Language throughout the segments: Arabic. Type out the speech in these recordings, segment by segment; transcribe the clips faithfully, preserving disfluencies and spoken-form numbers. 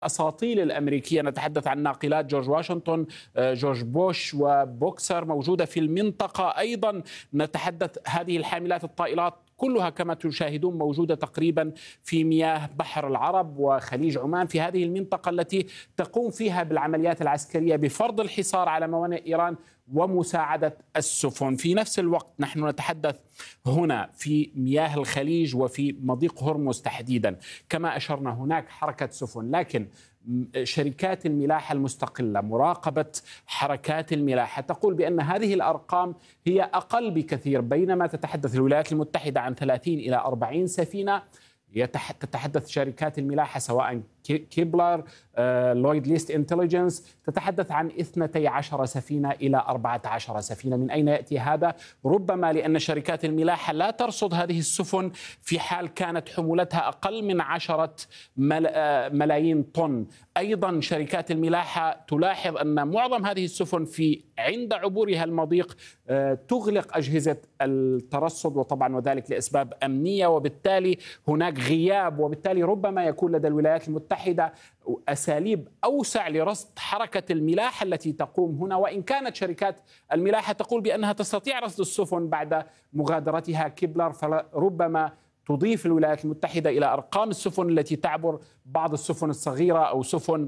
الأساطيل الأمريكية، نتحدث عن ناقلات جورج واشنطن، جورج بوش وبوكسر موجودة في المنطقة. أيضا نتحدث هذه الحاملات الطائرات كلها كما تشاهدون موجودة تقريبا في مياه بحر العرب وخليج عمان، في هذه المنطقة التي تقوم فيها بالعمليات العسكرية بفرض الحصار على موانئ إيران ومساعدة السفن. في نفس الوقت نحن نتحدث هنا في مياه الخليج وفي مضيق هرمز تحديدا، كما أشرنا هناك حركة سفن، لكن شركات الملاحة المستقلة مراقبة حركات الملاحة تقول بأن هذه الأرقام هي أقل بكثير، بينما تتحدث الولايات المتحدة عن ثلاثين إلى أربعين سفينة، تتحدث شركات الملاحة سواء كيبلر، لويد ليست انتليجنس تتحدث عن اثنتي عشرة سفينة إلى أربعة عشر سفينة. من أين يأتي هذا؟ ربما لأن شركات الملاحة لا ترصد هذه السفن في حال كانت حمولتها أقل من عشرة ملايين طن. أيضا شركات الملاحة تلاحظ أن معظم هذه السفن في عند عبورها المضيق تغلق أجهزة الترصد، وطبعا وذلك لأسباب أمنية، وبالتالي هناك غياب، وبالتالي ربما يكون لدى الولايات المتحدة أساليب أوسع لرصد حركة الملاحة التي تقوم هنا، وإن كانت شركات الملاحة تقول بأنها تستطيع رصد السفن بعد مغادرتها كيبلر، فربما تضيف الولايات المتحدة إلى أرقام السفن التي تعبر بعض السفن الصغيرة أو سفن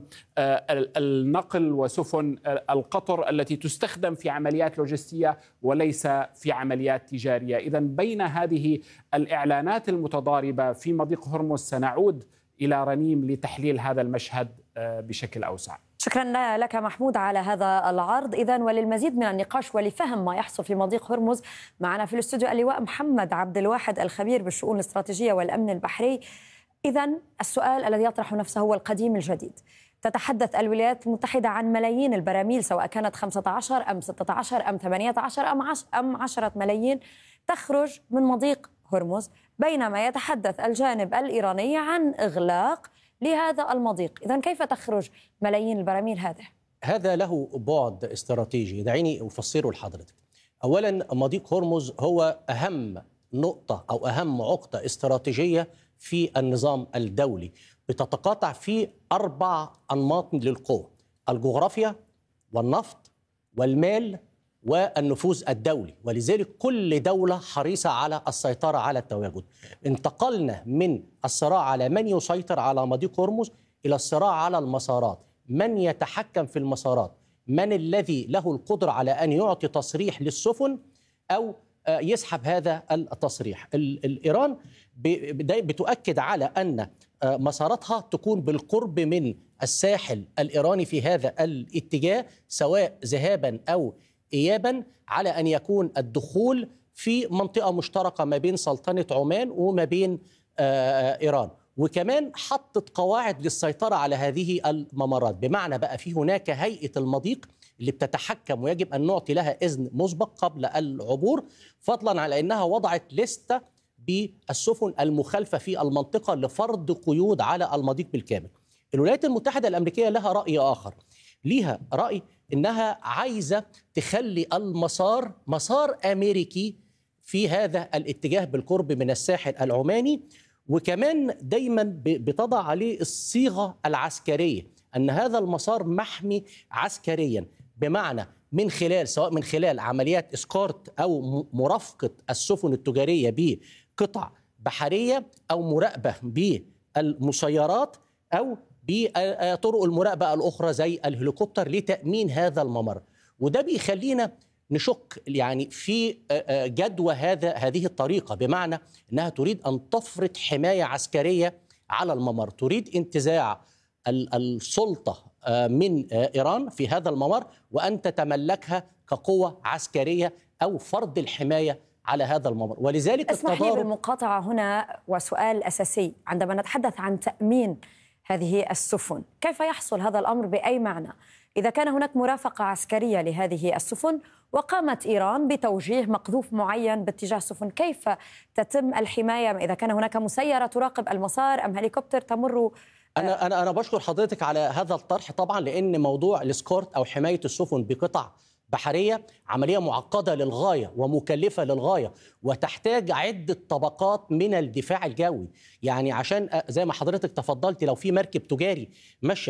النقل وسفن القطر التي تستخدم في عمليات لوجستية وليس في عمليات تجارية. إذن بين هذه الإعلانات المتضاربة في مضيق هرمز سنعود إلى رنيم لتحليل هذا المشهد بشكل أوسع. شكرا لك محمود على هذا العرض. إذن وللمزيد من النقاش ولفهم ما يحصل في مضيق هرمز معنا في الاستوديو اللواء محمد عبد الواحد الخبير بالشؤون الاستراتيجية والأمن البحري. إذن السؤال الذي يطرح نفسه هو القديم الجديد. تتحدث الولايات المتحدة عن ملايين البراميل، سواء كانت خمسة عشر أم ستة عشر أم ثمانية عشر أم عشرة ملايين تخرج من مضيق هرمز، بينما يتحدث الجانب الإيراني عن إغلاق لهذا المضيق. إذن كيف تخرج ملايين البراميل هذه؟ هذا له بعد استراتيجي، دعيني أفسره لحضرتك. أولا، مضيق هرمز هو أهم نقطة أو أهم عقدة استراتيجية في النظام الدولي، بتتقاطع فيه أربع أنماط للقوة: الجغرافيا والنفط والمال والنفوذ الدولي، ولذلك كل دولة حريصة على السيطرة على التواجد. انتقلنا من الصراع على من يسيطر على مضيق هرمز إلى الصراع على المسارات، من يتحكم في المسارات، من الذي له القدرة على أن يعطي تصريح للسفن أو يسحب هذا التصريح. الإيران بتؤكد على أن مساراتها تكون بالقرب من الساحل الإيراني في هذا الاتجاه، سواء ذهابا أو إيابا، على أن يكون الدخول في منطقة مشتركة ما بين سلطنة عمان وما بين إيران. وكمان حطت قواعد للسيطرة على هذه الممرات، بمعنى بقى في هناك هيئة المضيق اللي بتتحكم ويجب أن نعطي لها إذن مسبق قبل العبور، فضلا على أنها وضعت لستة بالسفن المخالفة في المنطقة لفرض قيود على المضيق بالكامل. الولايات المتحدة الأمريكية لها رأي آخر، ليها رأي إنها عايزة تخلي المسار مسار أمريكي في هذا الاتجاه بالقرب من الساحل العماني، وكمان دايما بتضع عليه الصيغة العسكرية أن هذا المسار محمي عسكريا، بمعنى من خلال سواء من خلال عمليات إسكورت أو مرافقة السفن التجارية بقطع بحرية أو مراقبة بالمسيرات أو بطرق المراقبة الأخرى زي الهليكوبتر لتأمين هذا الممر. وده بيخلينا نشك يعني في جدوى هذا هذه الطريقة، بمعنى أنها تريد أن تفرض حماية عسكرية على الممر، تريد انتزاع السلطة من إيران في هذا الممر وأن تتملكها كقوة عسكرية أو فرض الحماية على هذا الممر. ولذلك اسمح لي بالمقاطعة هنا، وسؤال أساسي عندما نتحدث عن تأمين هذه السفن، كيف يحصل هذا الأمر بأي معنى؟ إذا كان هناك مرافقة عسكرية لهذه السفن وقامت إيران بتوجيه مقذوف معين باتجاه السفن، كيف تتم الحماية إذا كان هناك مسيرة تراقب المسار أم هليكوبتر تمر؟ أنا أنا أنا بشكر حضرتك على هذا الطرح طبعا، لأن موضوع الاسكورت أو حماية السفن بقطع بحرية عملية معقدة للغاية ومكلفة للغاية، وتحتاج عدة طبقات من الدفاع الجوي. يعني عشان زي ما حضرتك تفضلت، لو في مركب تجاري ماشية